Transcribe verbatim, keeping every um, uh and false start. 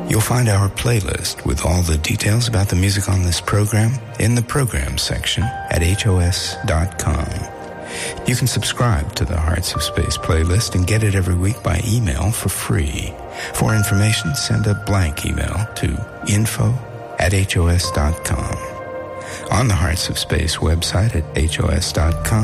You'll find our playlist with all the details about the music on this program in the Programs section at H O S dot com. You can subscribe to the Hearts of Space playlist and get it every week by email for free. For information, send a blank email to info at H O S dot com. On the Hearts of Space website at H O S dot com,